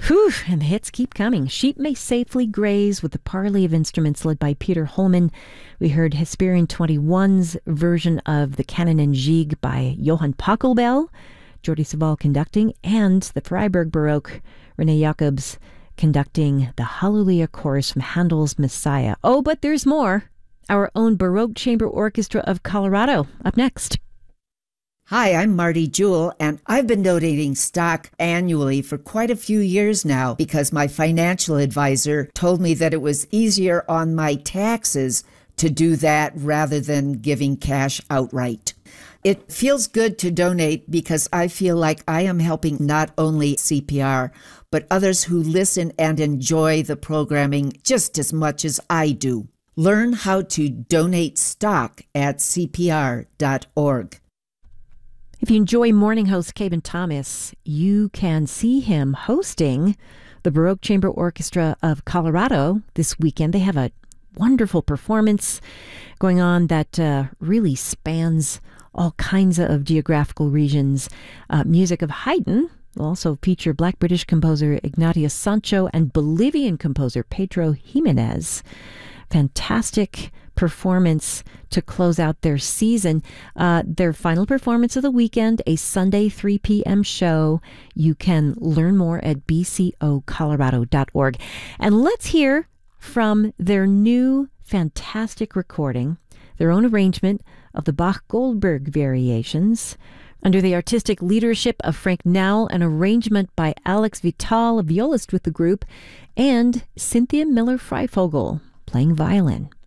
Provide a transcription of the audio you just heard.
Whew, and the hits keep coming. Sheep May Safely Graze with the Parley of Instruments led by Peter Holman. We heard Hesperian 21's version of the Canon and Gigue by Johann Pachelbel, Jordi Savall conducting, and the Freiburg Baroque, René Jacobs conducting the Hallelujah Chorus from Handel's Messiah. Oh, but there's more. Our own Baroque Chamber Orchestra of Colorado up next. Hi, I'm Marty Jewell, and I've been donating stock annually for quite a few years now because my financial advisor told me that it was easier on my taxes to do that rather than giving cash outright. It feels good to donate because I feel like I am helping not only CPR, but others who listen and enjoy the programming just as much as I do. Learn how to donate stock at CPR.org. If you enjoy morning host Kevin Thomas, you can see him hosting the Baroque Chamber Orchestra of Colorado this weekend. They have a wonderful performance going on that really spans all kinds of geographical regions. Music of Haydn will also feature Black British composer Ignatius Sancho and Bolivian composer Pedro Jimenez. Fantastic performance to close out their season. Their final performance of the weekend, a Sunday 3 p.m. show. You can learn more at bcocolorado.org. And let's hear from their new fantastic recording, their own arrangement of the Bach-Goldberg variations, under the artistic leadership of Frank Nowell, an arrangement by Alex Vital, a violist with the group, and Cynthia Miller-Freifogel playing violin.